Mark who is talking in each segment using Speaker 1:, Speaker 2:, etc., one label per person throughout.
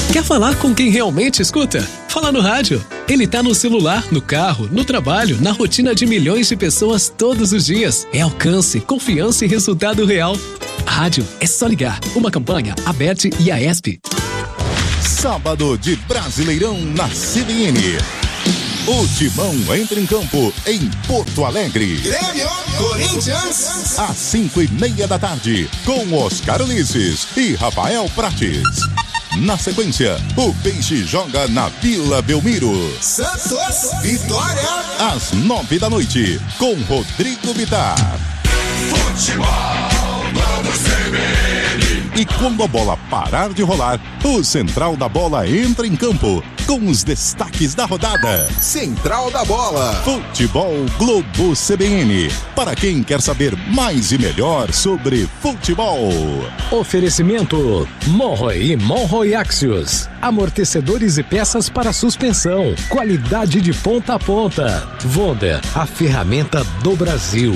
Speaker 1: Quer falar com quem realmente escuta? Fala no rádio. Ele tá no celular, no carro, no trabalho, na rotina de milhões de pessoas todos os dias. É alcance, confiança e resultado real. Rádio é só ligar. Uma campanha, Aberte e Aesp.
Speaker 2: Sábado de Brasileirão na CBN. O Timão entra em campo em Porto Alegre.
Speaker 3: Grêmio, Corinthians.
Speaker 2: Às 5:30 da tarde, com Oscar Ulisses e Rafael Prates. Na sequência, o Peixe joga na Vila Belmiro.
Speaker 3: Santos, Vitória.
Speaker 2: Às 9 da noite, com Rodrigo Vitar.
Speaker 3: Futebol no CBN.
Speaker 2: E quando a bola parar de rolar, o Central da Bola entra em campo com os destaques da rodada.
Speaker 3: Central da Bola.
Speaker 2: Futebol Globo CBN. Para quem quer saber mais e melhor sobre futebol.
Speaker 4: Oferecimento Monroe e Monroe Axios. Amortecedores e peças para suspensão. Qualidade de ponta a ponta. Wonder, a ferramenta do Brasil.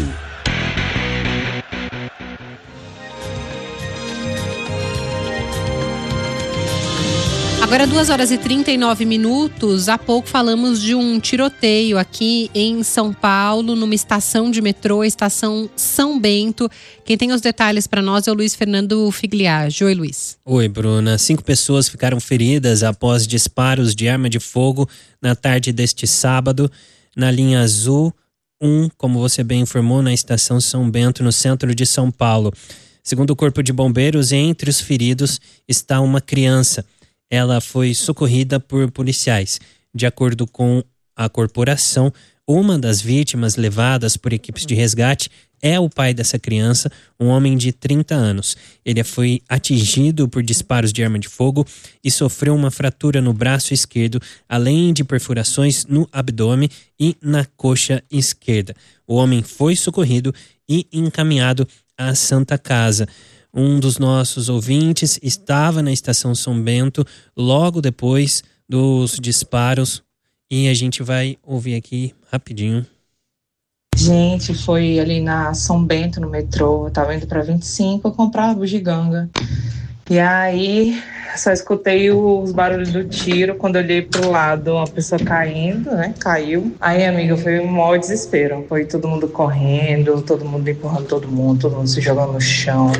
Speaker 5: Agora 2h39. Há pouco falamos de um tiroteio aqui em São Paulo, numa estação de metrô, estação São Bento. Quem tem os detalhes para nós é o Luiz Fernando Figliage. Oi, Luiz.
Speaker 6: Oi, Bruna. 5 pessoas ficaram feridas após disparos de arma de fogo na tarde deste sábado, na linha Azul 1, como você bem informou, na estação São Bento, no centro de São Paulo. Segundo o Corpo de Bombeiros, entre os feridos está uma criança. Ela foi socorrida por policiais. De acordo com a corporação, uma das vítimas levadas por equipes de resgate é o pai dessa criança, um homem de 30 anos. Ele foi atingido por disparos de arma de fogo e sofreu uma fratura no braço esquerdo, além de perfurações no abdômen e na coxa esquerda. O homem foi socorrido e encaminhado à Santa Casa. Um dos nossos ouvintes estava na estação São Bento logo depois dos disparos e a gente vai ouvir aqui rapidinho.
Speaker 7: Gente, foi ali na São Bento, no metrô. Eu tava indo pra 25 comprar bugiganga. E aí, só escutei os barulhos do tiro. Quando eu olhei pro lado, uma pessoa caindo, né? Caiu. Aí, amiga, foi um maior desespero. Foi todo mundo correndo, todo mundo empurrando todo mundo se jogando no chão.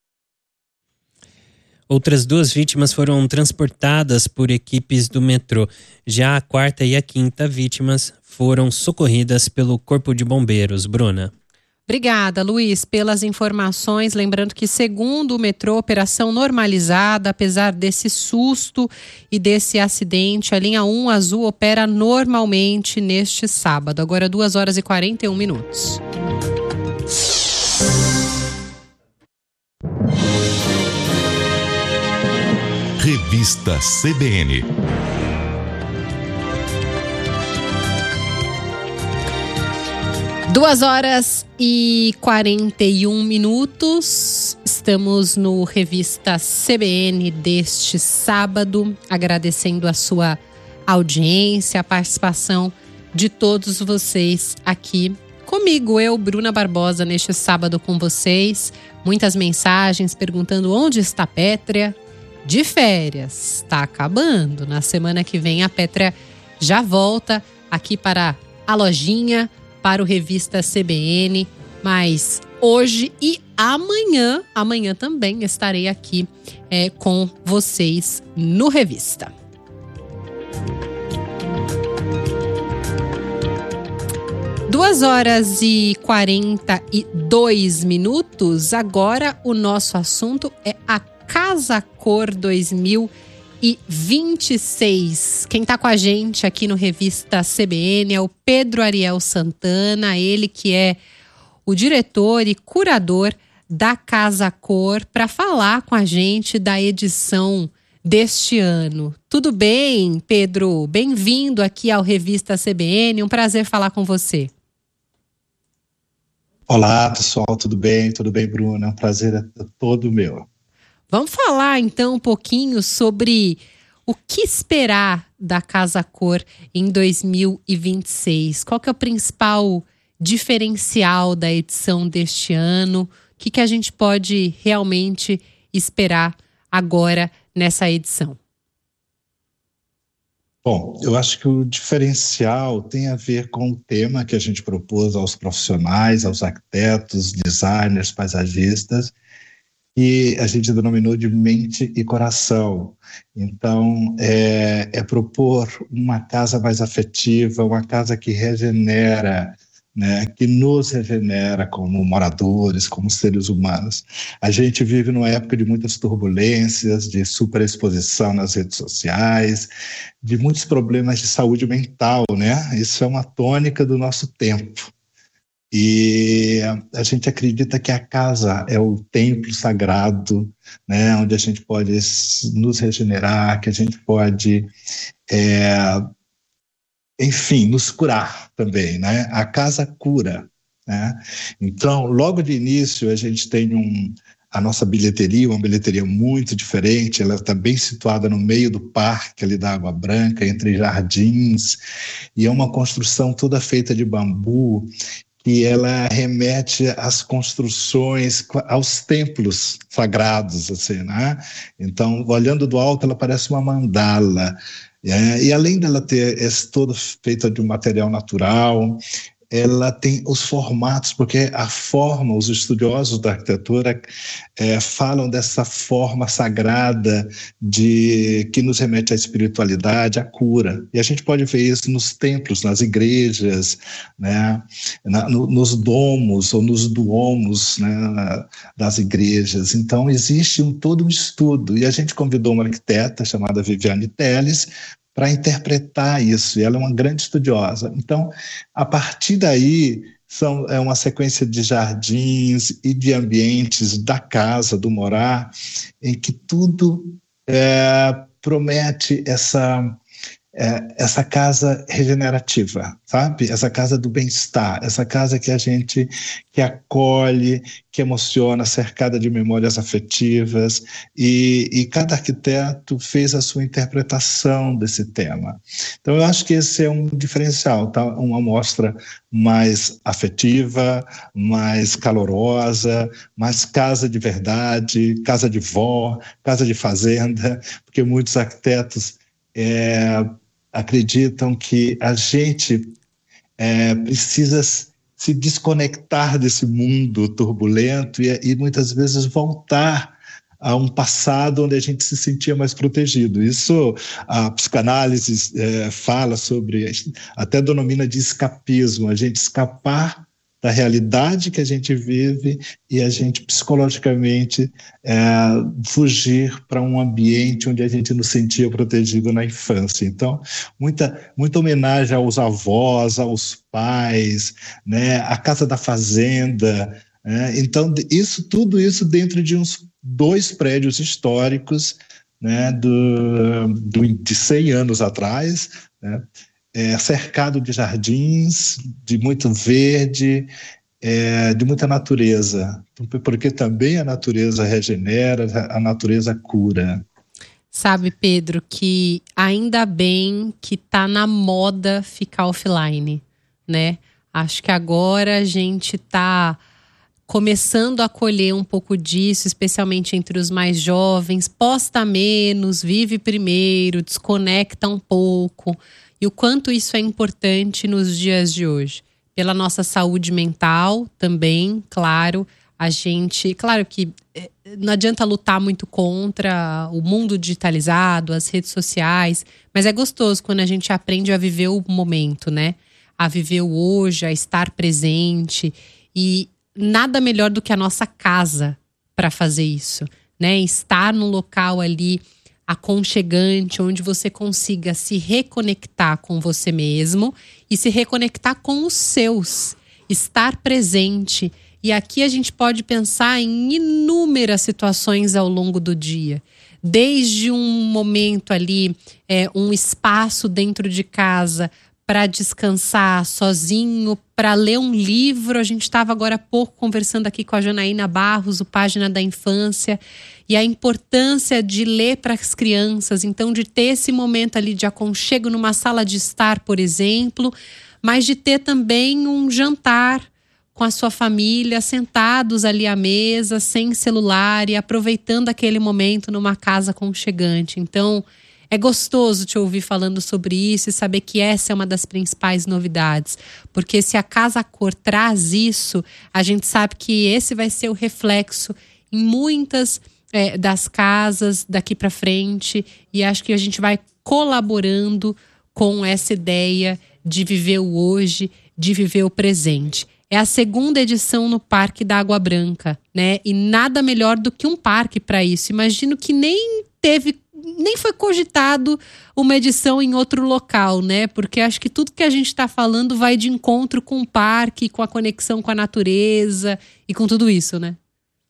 Speaker 6: Outras 2 vítimas foram transportadas por equipes do metrô. Já a 4ª e a 5ª vítimas foram socorridas pelo Corpo de Bombeiros. Bruna.
Speaker 5: Obrigada, Luiz, pelas informações. Lembrando que, segundo o metrô, operação normalizada, apesar desse susto e desse acidente, a linha 1 Azul opera normalmente neste sábado. Agora 2h41.
Speaker 2: Revista CBN.
Speaker 5: Duas horas e 41. Estamos no Revista CBN deste sábado, agradecendo a sua audiência, a participação de todos vocês aqui comigo, eu, Bruna Barbosa, neste sábado com vocês. Muitas mensagens perguntando onde está a Pétrea. De férias, está acabando. Na semana que vem a Pétrea já volta aqui para a lojinha, para o Revista CBN, mas hoje e amanhã também estarei aqui com vocês no Revista. Duas horas e 42. Agora o nosso assunto é a Casa Cor 2026. Quem está com a gente aqui no Revista CBN é o Pedro Ariel Santana, ele que é o diretor e curador da Casa Cor, para falar com a gente da edição deste ano. Tudo bem, Pedro? Bem-vindo aqui ao Revista CBN, um prazer falar com você.
Speaker 8: Olá, pessoal, tudo bem? Tudo bem, Bruna? É um prazer todo meu.
Speaker 5: Vamos falar então um pouquinho sobre o que esperar da Casa Cor em 2026. Qual que é o principal diferencial da edição deste ano? O que a gente pode realmente esperar agora nessa edição?
Speaker 8: Bom, eu acho que o diferencial tem a ver com o tema que a gente propôs aos profissionais, aos arquitetos, designers, paisagistas, e a gente denominou de mente e coração. Então, é propor uma casa mais afetiva, uma casa que regenera, né, que nos regenera como moradores, como seres humanos. A gente vive numa época de muitas turbulências, de superexposição nas redes sociais, de muitos problemas de saúde mental, né? Isso é uma tônica do nosso tempo. E a gente acredita que a casa é o templo sagrado, né, onde a gente pode nos regenerar, que a gente pode, enfim, nos curar também, né? A casa cura, né? Então, logo de início, a gente tem a nossa bilheteria, uma bilheteria muito diferente, ela está bem situada no meio do parque ali da Água Branca, entre jardins, e é uma construção toda feita de bambu, que ela remete às construções, aos templos sagrados, assim, né? Então, olhando do alto, ela parece uma mandala. E além dela ter todo feita de um material natural, ela tem os formatos, porque a forma, os estudiosos da arquitetura falam dessa forma sagrada que nos remete à espiritualidade, à cura. E a gente pode ver isso nos templos, nas igrejas, né? Nos domos ou nos duomos, né? Das igrejas. Então, existe todo um estudo. E a gente convidou uma arquiteta chamada Viviane Teles para interpretar isso, e ela é uma grande estudiosa. Então, a partir daí, é uma sequência de jardins e de ambientes da casa, do morar, em que tudo promete essa casa regenerativa, sabe? Essa casa do bem-estar, essa casa que que acolhe, que emociona, cercada de memórias afetivas, e cada arquiteto fez a sua interpretação desse tema. Então, eu acho que esse é um diferencial, tá? Uma amostra mais afetiva, mais calorosa, mais casa de verdade, casa de vó, casa de fazenda, porque muitos arquitetos acreditam que a gente precisa se desconectar desse mundo turbulento e muitas vezes voltar a um passado onde a gente se sentia mais protegido. Isso a psicanálise fala sobre, até denomina de escapismo, a gente escapar da realidade que a gente vive e a gente psicologicamente fugir para um ambiente onde a gente nos sentia protegido na infância. Então, muita homenagem aos avós, aos pais, né, a casa da fazenda. Então, tudo isso dentro de uns 2 prédios históricos, né, de 100 anos atrás, né, cercado de jardins, de muito verde, de muita natureza, porque também a natureza regenera, a natureza cura.
Speaker 5: Sabe, Pedro, que ainda bem que tá na moda ficar offline, né? Acho que agora a gente tá começando a colher um pouco disso, especialmente entre os mais jovens. Posta menos, vive primeiro, desconecta um pouco. E o quanto isso é importante nos dias de hoje. Pela nossa saúde mental também, claro. Claro que não adianta lutar muito contra o mundo digitalizado, as redes sociais, mas é gostoso quando a gente aprende a viver o momento, né? A viver o hoje, a estar presente. E nada melhor do que a nossa casa para fazer isso, né? Estar num local ali aconchegante, onde você consiga se reconectar com você mesmo e se reconectar com os seus, estar presente. E aqui a gente pode pensar em inúmeras situações ao longo do dia. Desde um momento ali, um espaço dentro de casa para descansar sozinho, para ler um livro. A gente estava agora há pouco conversando aqui com a Janaína Barros, o Página da Infância, e a importância de ler para as crianças, então de ter esse momento ali de aconchego numa sala de estar, por exemplo, mas de ter também um jantar com a sua família, sentados ali à mesa, sem celular e aproveitando aquele momento numa casa aconchegante. Então, É gostoso te ouvir falando sobre isso e saber que essa é uma das principais novidades. Porque se a Casa Cor traz isso, a gente sabe que esse vai ser o reflexo em muitas das casas daqui para frente. E acho que a gente vai colaborando com essa ideia de viver o hoje, de viver o presente. É a segunda edição no Parque da Água Branca, né? E nada melhor do que um parque para isso. Imagino que nem foi cogitado uma edição em outro local, né? Porque acho que tudo que a gente está falando vai de encontro com o parque, com a conexão com a natureza e com tudo isso, né?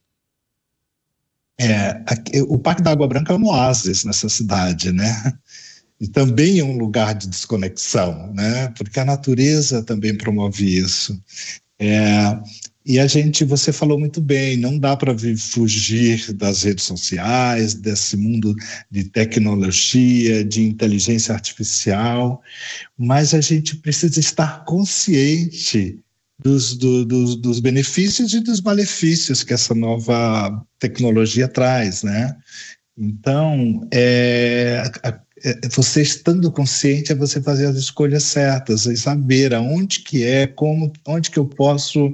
Speaker 8: O Parque da Água Branca é um oásis nessa cidade, né? E também é um lugar de desconexão, né? Porque a natureza também promove isso. E você falou muito bem, não dá para fugir das redes sociais, desse mundo de tecnologia, de inteligência artificial, mas a gente precisa estar consciente dos benefícios e dos malefícios que essa nova tecnologia traz, né? Então, você estando consciente é você fazer as escolhas certas e saber aonde que onde que eu posso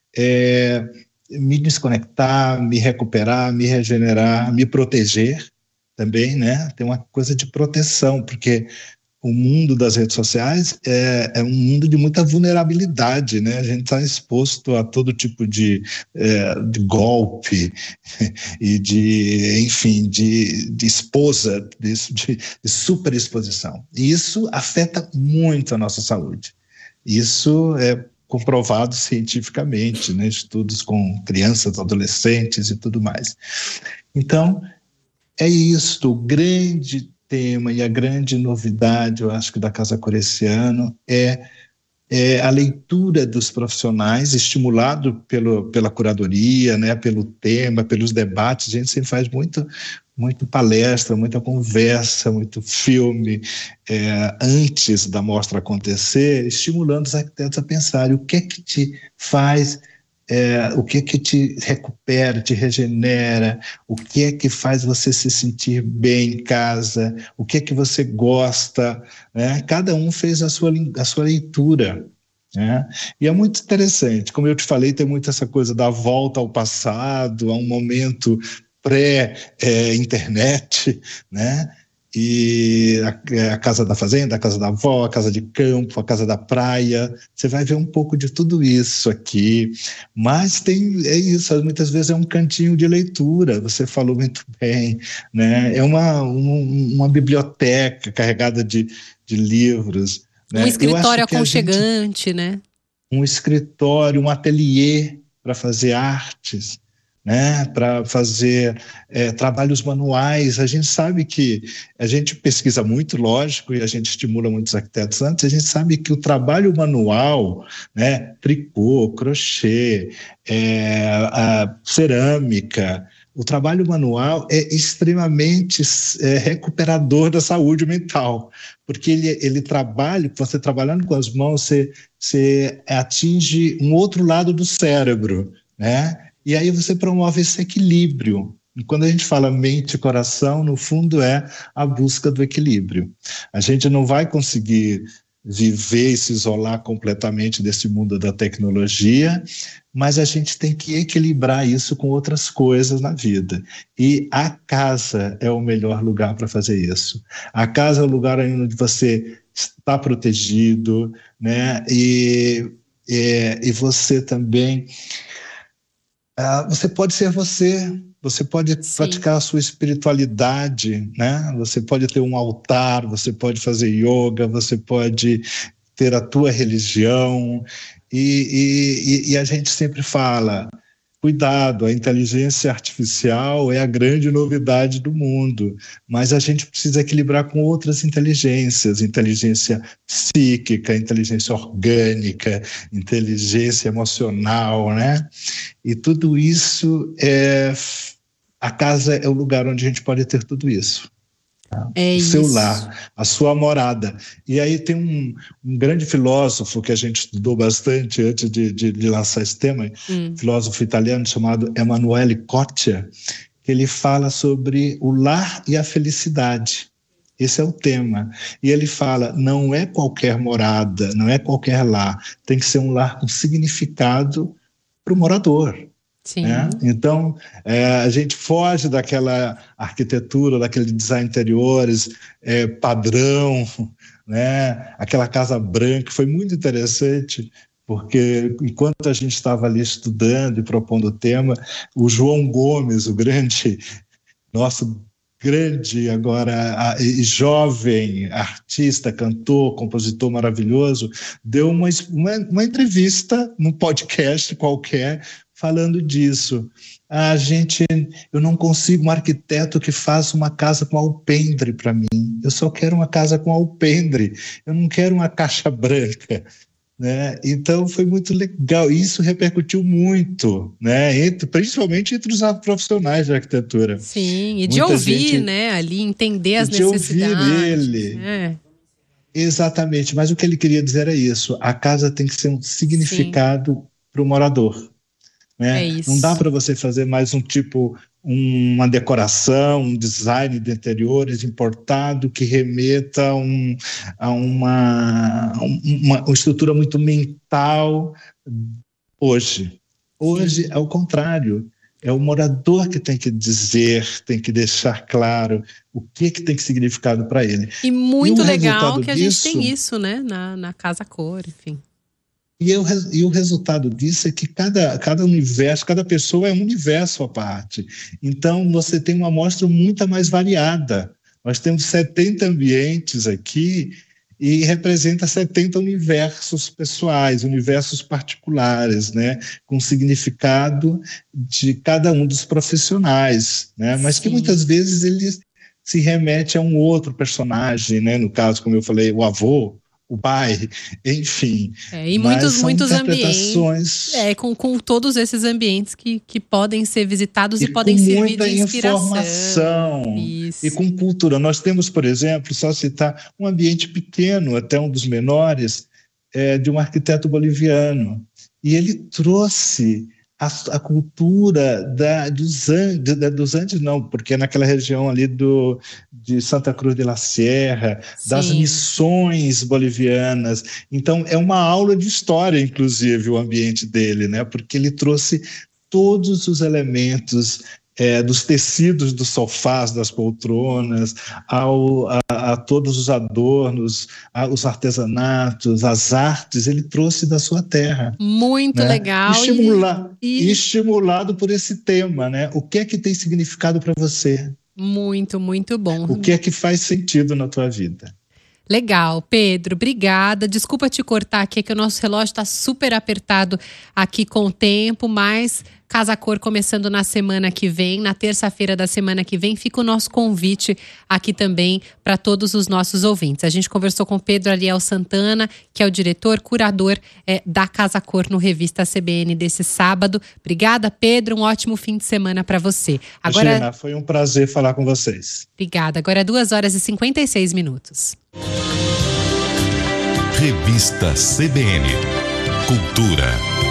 Speaker 8: me desconectar, me recuperar, me regenerar, me proteger também, né? Tem uma coisa de proteção, porque o mundo das redes sociais é um mundo de muita vulnerabilidade, né? A gente está exposto a todo tipo de golpe e de superexposição. E isso afeta muito a nossa saúde. Isso é comprovado cientificamente, né? Estudos com crianças, adolescentes e tudo mais. Então, é isso, o grande tema e a grande novidade, eu acho que da Casa Cor esse ano é a leitura dos profissionais, estimulado pela curadoria, né, pelo tema, pelos debates. A gente sempre faz muito palestra, muita conversa, muito filme antes da mostra acontecer, estimulando os arquitetos a pensar o que é que te faz, o que é que te recupera, te regenera, o que é que faz você se sentir bem em casa, o que é que você gosta, né? Cada um fez a sua leitura, né? E é muito interessante, como eu te falei, tem muito essa coisa da volta ao passado, a um momento pré-internet, né? E a casa da fazenda, a casa da avó, a casa de campo, a casa da praia, você vai ver um pouco de tudo isso aqui, mas isso, muitas vezes é um cantinho de leitura, você falou muito bem, né? É uma biblioteca carregada de livros, né?
Speaker 5: Um escritório aconchegante, né?
Speaker 8: Um escritório, um ateliê para fazer artes, né, para fazer trabalhos manuais. A gente sabe que a gente pesquisa muito, lógico, e a gente estimula muitos arquitetos antes, a gente sabe que o trabalho manual, né, tricô, crochê, cerâmica, o trabalho manual é extremamente recuperador da saúde mental, porque ele trabalha, você trabalhando com as mãos, você atinge um outro lado do cérebro, né? E aí você promove esse equilíbrio. E quando a gente fala mente e coração, no fundo é a busca do equilíbrio. A gente não vai conseguir viver e se isolar completamente desse mundo da tecnologia, mas a gente tem que equilibrar isso com outras coisas na vida. E a casa é o melhor lugar para fazer isso. A casa é o lugar onde você está protegido, né? E você também... você pode ser você pode praticar a sua espiritualidade, né? Você pode ter um altar, você pode fazer yoga, você pode ter a tua religião, e a gente sempre fala, cuidado, a inteligência artificial é a grande novidade do mundo, mas a gente precisa equilibrar com outras inteligências, inteligência psíquica, inteligência orgânica, inteligência emocional, né? E tudo isso, a casa é o lugar onde a gente pode ter tudo isso. O seu lar, a sua morada. E aí tem um grande filósofo que a gente estudou bastante antes de lançar esse tema, filósofo italiano chamado Emanuele Coccia, que ele fala sobre o lar e a felicidade. Esse é o tema. E ele fala, não é qualquer morada, não é qualquer lar, tem que ser um lar com significado para o morador.
Speaker 5: Sim.
Speaker 8: Né? Então, a gente foge daquela arquitetura, daquele design interiores padrão, né? Aquela casa branca. Foi muito interessante, porque enquanto a gente estava ali estudando e propondo o tema, o João Gomes, o nosso grande agora jovem artista, cantor, compositor maravilhoso, deu uma entrevista num podcast qualquer falando disso. Eu não consigo um arquiteto que faça uma casa com alpendre para mim. Eu só quero uma casa com alpendre. Eu não quero uma caixa branca. Né? Então foi muito legal, isso repercutiu muito, né? Principalmente entre os profissionais de arquitetura.
Speaker 5: Sim, e de ouvir, né? Ali, entender as necessidades.
Speaker 8: De ouvir ele. Exatamente, mas o que ele queria dizer é isso, a casa tem que ser um significado para o morador. Né?
Speaker 5: É isso.
Speaker 8: Não dá para você fazer mais uma decoração, um design de interiores importado que remeta a uma estrutura muito mental hoje. Hoje é o contrário. É o morador que tem que dizer, tem que deixar claro o que tem que significado para ele.
Speaker 5: E muito legal que a gente tem isso, né? Na Casa Cor, enfim.
Speaker 8: E o resultado disso é que cada universo, cada pessoa é um universo à parte. Então, você tem uma amostra muito mais variada. Nós temos 70 ambientes aqui e representa 70 universos pessoais, universos particulares, né? Com significado de cada um dos profissionais, né? Mas que muitas vezes ele se remete a um outro personagem, né? No caso, como eu falei, o avô, o pai, enfim.
Speaker 5: E muitos ambientes. Com todos esses ambientes que podem ser visitados e podem servir de inspiração.
Speaker 8: Informação e com cultura. Nós temos, por exemplo, só citar um ambiente pequeno, até um dos menores, de um arquiteto boliviano. E ele trouxe a cultura dos Andes, não, porque é naquela região ali de Santa Cruz de la Sierra, das missões bolivianas. Então, é uma aula de história, inclusive, o ambiente dele, né? Porque ele trouxe todos os elementos dos tecidos dos sofás, das poltronas, a todos os adornos, os artesanatos, as artes, ele trouxe da sua terra.
Speaker 5: Muito legal.
Speaker 8: E estimulado por esse tema, né? O que é que tem significado para você?
Speaker 5: Muito, muito bom.
Speaker 8: O que é que faz sentido na tua vida?
Speaker 5: Legal, Pedro, obrigada. Desculpa te cortar aqui, é que o nosso relógio está super apertado aqui com o tempo, mas Casa Cor começando na semana que vem, na terça-feira da semana que vem, fica o nosso convite aqui também para todos os nossos ouvintes. A gente conversou com Pedro Aliel Santana, que é o diretor, curador da Casa Cor no Revista CBN desse sábado. Obrigada, Pedro, um ótimo fim de semana para você.
Speaker 8: Agora, Gina, foi um prazer falar com vocês.
Speaker 5: Obrigada. Agora é 2h56.
Speaker 2: Revista CBN. Cultura.